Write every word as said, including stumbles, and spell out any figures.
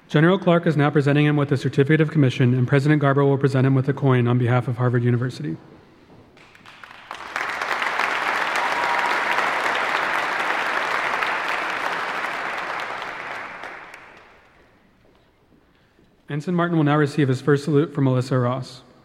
General Clark is now presenting him with a certificate of commission, and President Garber will present him with a coin on behalf of Harvard University. Ensign Martin will now receive his first salute from Melissa Ross.